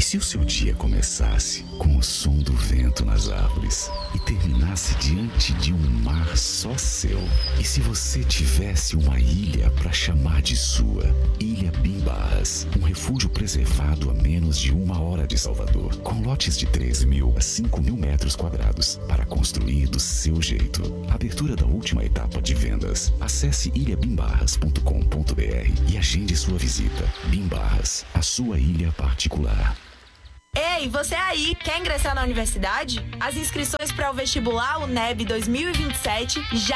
E se o seu dia começasse com o som do vento nas árvores e terminasse diante de um mar só seu? E se você tivesse uma ilha para chamar de sua? Ilha Bimbarras, um refúgio preservado a menos de 1 hora de Salvador, com lotes de 3.000 a 5.000 metros quadrados para construir do seu jeito. Abertura da última etapa de vendas. Acesse ilhabimbarras.com.br e agende sua visita. Bimbarras, a sua ilha particular. Ei, você aí, quer ingressar na universidade? As inscrições para o vestibular UNEB 2027 já